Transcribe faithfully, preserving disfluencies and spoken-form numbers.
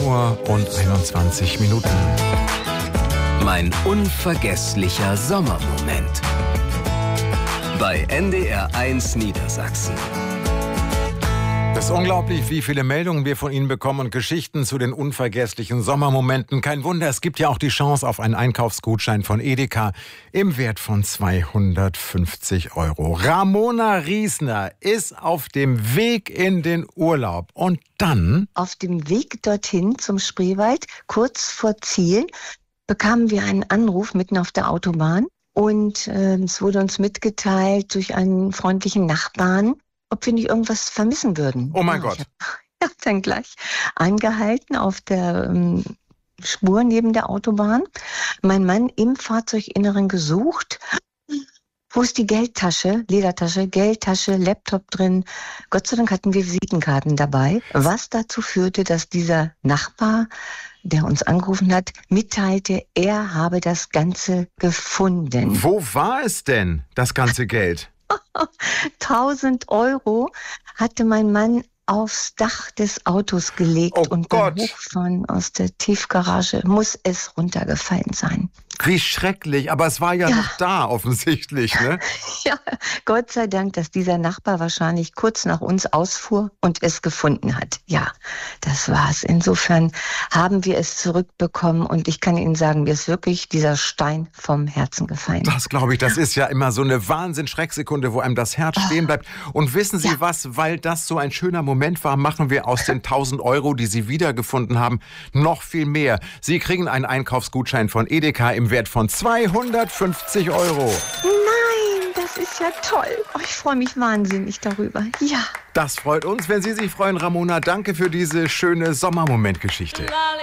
Uhr und einundzwanzig Minuten. Mein unvergesslicher Sommermoment. Bei N D R eins Niedersachsen. Es ist unglaublich, wie viele Meldungen wir von Ihnen bekommen und Geschichten zu den unvergesslichen Sommermomenten. Kein Wunder, es gibt ja auch die Chance auf einen Einkaufsgutschein von Edeka im Wert von zweihundertfünfzig Euro. Ramona Riesner ist auf dem Weg in den Urlaub und dann... Auf dem Weg dorthin zum Spreewald, kurz vor Ziel, bekamen wir einen Anruf mitten auf der Autobahn und äh, es wurde uns mitgeteilt durch einen freundlichen Nachbarn, ob wir nicht irgendwas vermissen würden. Oh mein ja, Gott. Ich habe hab dann gleich angehalten auf der ähm, Spur neben der Autobahn. Mein Mann im Fahrzeuginneren gesucht. Wo ist die Geldtasche, Ledertasche, Geldtasche, Laptop drin? Gott sei Dank hatten wir Visitenkarten dabei, was dazu führte, dass dieser Nachbar, der uns angerufen hat, mitteilte, er habe das Ganze gefunden. Wo war es denn, das ganze Geld? tausend Euro hatte mein Mann aufs Dach des Autos gelegt oh und Gott. beim Hochfahren aus der Tiefgarage muss es runtergefallen sein. Wie schrecklich, aber es war ja, Ja. noch da offensichtlich, ne? Ja, Gott sei Dank, dass dieser Nachbar wahrscheinlich kurz nach uns ausfuhr und es gefunden hat. Ja, das war's. Insofern haben wir es zurückbekommen und ich kann Ihnen sagen, mir ist wirklich dieser Stein vom Herzen gefallen. Das glaube ich, das ist ja immer so eine Wahnsinn-Schrecksekunde, wo einem das Herz stehen bleibt. Und wissen Sie Ja. was, weil das so ein schöner Moment war, machen wir aus den tausend Euro, die Sie wiedergefunden haben, noch viel mehr. Sie kriegen einen Einkaufsgutschein von Edeka im Wert von zweihundertfünfzig Euro. Nein, das ist ja toll. Oh, ich freue mich wahnsinnig darüber. Ja. Das freut uns, wenn Sie sich freuen, Ramona. Danke für diese schöne Sommermomentgeschichte.